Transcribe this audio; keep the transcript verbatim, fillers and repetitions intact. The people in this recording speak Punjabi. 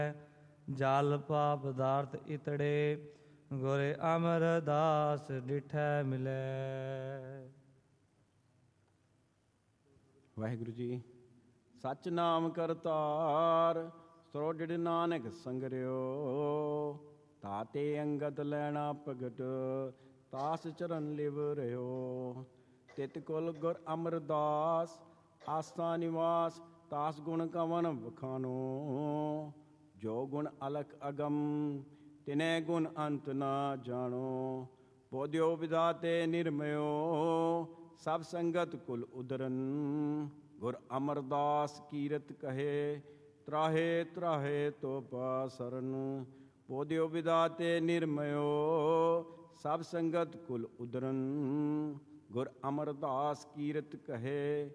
ਜਲ ਪਾਪ ਪਦਾਰਥ ਇਤੜੇ, ਗੁਰ ਅਮਰਦਾਸ ਡਿਠੈ ਮਿਲੈ। ਵਾਹਿਗੁਰੂ ਜੀ। ਸਚ ਨਾਮ ਕਰਤਾਰ, ਸੋਢਿ ਨਾਨਕ ਸੰਗਰਿਓ। ਤਾਤੇ ਅੰਗਦ ਲੈਣਾ ਭਗਤ, ਤਾਸ ਚਰਨ ਲਿਵ ਰਿਓ। ਤਿਤ ਕੁਲ ਗੁਰ ਅਮਰਦਾਸ, ਆਸਾ ਨਿਵਾਸ। ਤਾਸ ਗੁਣ ਕਵਨ ਵਖਾਨੋ, ਜੋ ਗੁਣ ਅਲਖ ਅਗਮ। ਤਿਨੈ ਗੁਣ ਅੰਤ ਨਾ ਜਾਣੋ। ਬੋਧਿਓ ਵਿਦਾਤੇ ਨਿਰਮਿਓ, ਸਭ ਸੰਗਤ ਕੁਲ ਉਦਰਨ। ਗੁਰ ਅਮਰਦਾਸ ਕੀਰਤ ਕਹੇ, ਤਰਾਹੇ ਤਰਾਹੇ ਤੋ ਪਾਸਰਨ। ਬੋਧਿਓ ਵਿਦਾਤੇ ਨਿਰਮਿਓ, ਸਭ ਸੰਗਤ ਕੁਲ ਉਦਰਨ। ਗੁਰ ਅਮਰਦਾਸ ਕੀਰਤ ਕਹੇ,